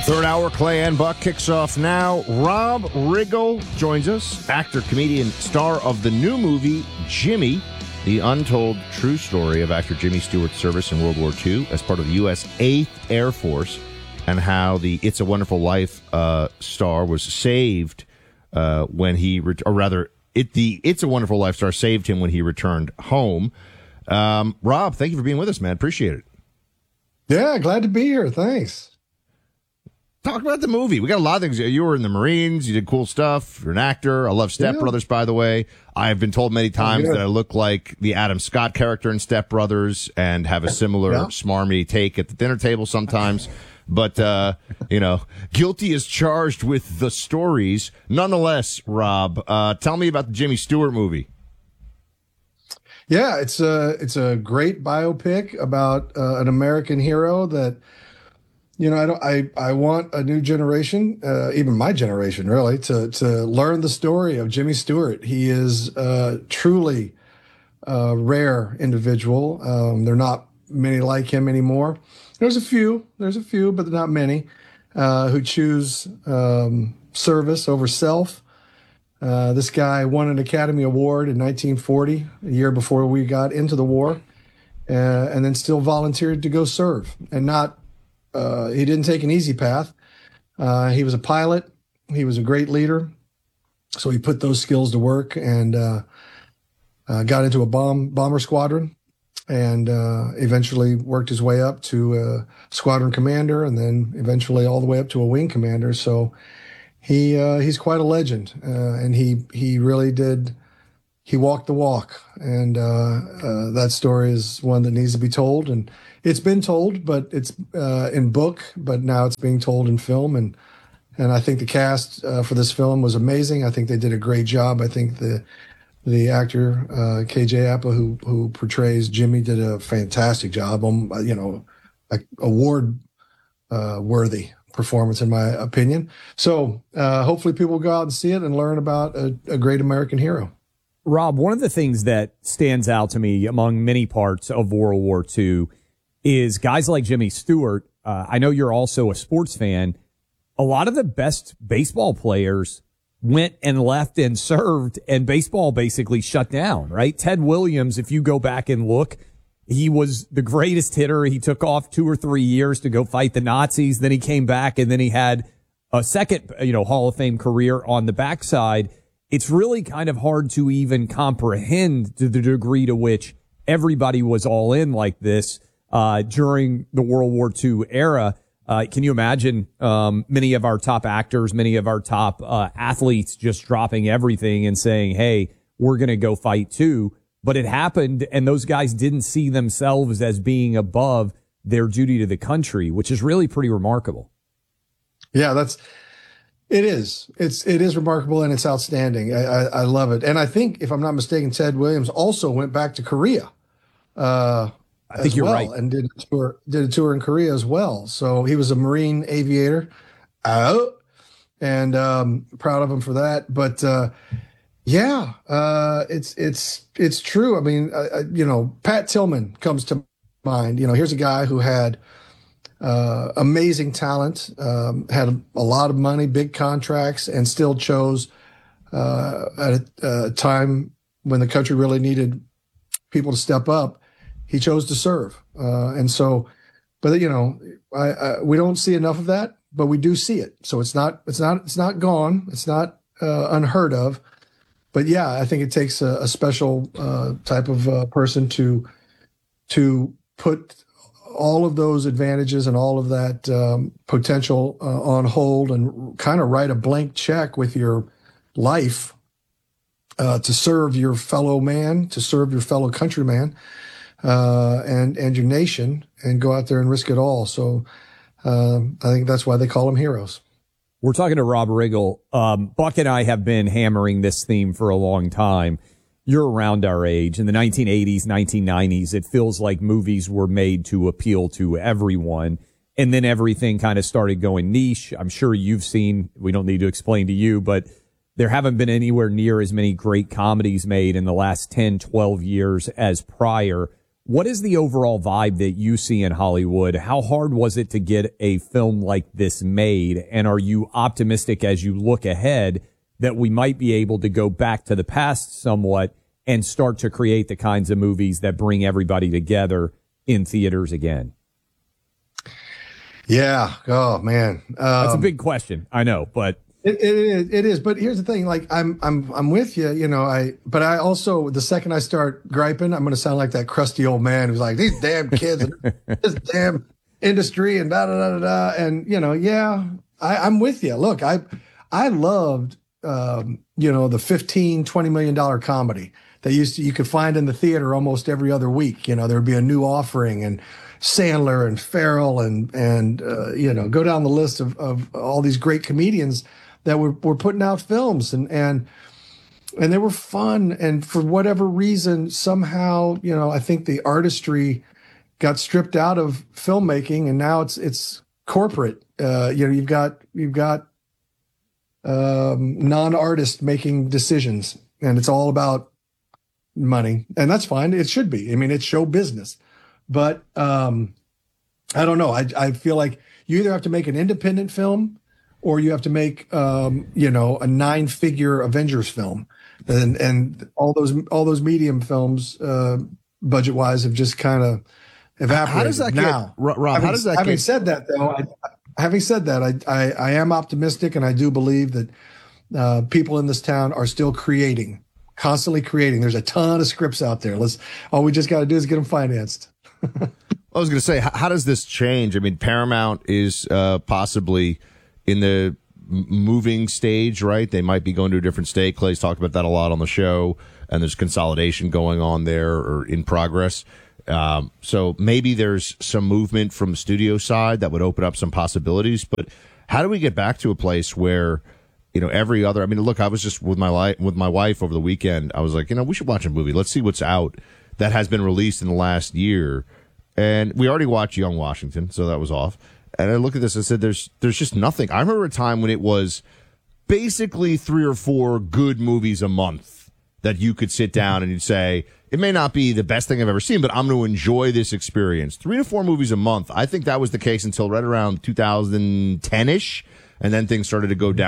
Third hour, Clay and Buck kicks off now. Rob Riggle joins us, actor, comedian, star of the new movie, Jimmy, the untold true story of actor Jimmy Stewart's service in World War II as part of the U.S. 8th Air Force, and how the It's a Wonderful Life star was saved when he, the It's a Wonderful Life star saved him when he returned home. Rob, thank you for being with us, man. Appreciate it. Yeah, glad to be here. Thanks. Talk about the movie. We got a lot of things. You were in the Marines. You did cool stuff. You're an actor. I love Step Brothers, by the way. I've been told many times that I look like the Adam Scott character in Step Brothers and have a similar smarmy take at the dinner table sometimes. But, guilty is charged with the stories. Nonetheless, Rob, tell me about the Jimmy Stewart movie. Yeah, it's a great biopic about an American hero that, I want a new generation, even my generation, really, to learn the story of Jimmy Stewart. He is truly a rare individual. There are not many like him anymore. There's a few, but not many, who choose service over self. This guy won an Academy Award in 1940, a year before we got into the war, and then still volunteered to go serve. And he didn't take an easy path. He was a pilot. He was a great leader. So he put those skills to work and got into a bomber squadron, and eventually worked his way up to squadron commander, and then eventually all the way up to a wing commander. So he's quite a legend, and he really did. He walked the walk, and that story is one that needs to be told. And it's been told, but it's in book, but now it's being told in film. And I think the cast for this film was amazing. I think they did a great job. I think the actor KJ Apa, who portrays Jimmy, did a fantastic job. Award worthy performance, in my opinion. So hopefully people will go out and see it and learn about a great American hero. Rob, one of the things that stands out to me among many parts of World War II is guys like Jimmy Stewart. I know you're also a sports fan. A lot of the best baseball players went and left and served, and baseball basically shut down, right? Ted Williams, if you go back and look, he was the greatest hitter. He took off 2 or 3 years to go fight the Nazis. Then he came back, and then he had a second, Hall of Fame career on the backside. It's really kind of hard to even comprehend to the degree to which everybody was all in like this during the World War II era. Can you imagine many of our top actors, many of our top athletes just dropping everything and saying, hey, we're going to go fight too? But it happened, and those guys didn't see themselves as being above their duty to the country, which is really pretty remarkable. Yeah, it is. It is remarkable, and it's outstanding. I love it. And I think, if I'm not mistaken, Ted Williams also went back to Korea. I think you're right. And did a tour in Korea as well. So he was a Marine aviator. And proud of him for that. But it's true. I mean, Pat Tillman comes to mind. Here's a guy who had amazing talent, had a lot of money, big contracts, and still chose at a time when the country really needed people to step up. He chose to serve. We don't see enough of that, but we do see it. So it's not gone. It's not unheard of. But yeah, I think it takes a special type of person to put all of those advantages and all of that potential on hold and kind of write a blank check with your life to serve your fellow man, to serve your fellow countryman, and your nation, and go out there and risk it all. So I think that's why they call them heroes. We're talking to Rob Riggle. Buck and I have been hammering this theme for a long time. You're around our age. In the 1980s, 1990s, it feels like movies were made to appeal to everyone. And then everything kind of started going niche. I'm sure you've seen, we don't need to explain to you, but there haven't been anywhere near as many great comedies made in the last 10, 12 years as prior. What is the overall vibe that you see in Hollywood? How hard was it to get a film like this made? And are you optimistic as you look ahead that we might be able to go back to the past somewhat and start to create the kinds of movies that bring everybody together in theaters again? Yeah. Oh man. That's a big question. I know, but It is, but here's the thing. Like I'm with you. You know, but I also, the second I start griping, I'm going to sound like that crusty old man who's like, these damn kids, and this damn industry, and da da da da da. And you know, yeah, I'm with you. Look, I loved, the $15-20 million comedy that you could find in the theater almost every other week. You know, there would be a new offering, and Sandler and Farrell and go down the list of all these great comedians that were putting out films, and they were fun. And for whatever reason, somehow, I think the artistry got stripped out of filmmaking, and now it's corporate. You've got non-artists making decisions, and it's all about money, and that's fine. It should be. I mean, it's show business, but I don't know. I feel like you either have to make an independent film, or you have to make, a 9-figure Avengers film, and all those medium films, budget wise, have just kind of evaporated. How does that now, Rob? How does that? Having said that, though, I am optimistic, and I do believe that people in this town are still constantly creating. There's a ton of scripts out there. All we just got to do is get them financed. I was going to say, how does this change? I mean, Paramount is possibly in the moving stage, right? They might be going to a different state. Clay's talked about that a lot on the show, and there's consolidation going on there or in progress. So maybe there's some movement from the studio side that would open up some possibilities. But how do we get back to a place where, every other? I mean, look, I was just with my wife over the weekend. I was like, we should watch a movie. Let's see what's out that has been released in the last year. And we already watched Young Washington, so that was off. And I look at this and said, there's just nothing. I remember a time when it was basically 3 or 4 good movies a month that you could sit down and you'd say, it may not be the best thing I've ever seen, but I'm going to enjoy this experience. 3 to 4 movies a month. I think that was the case until right around 2010-ish. And then things started to go down.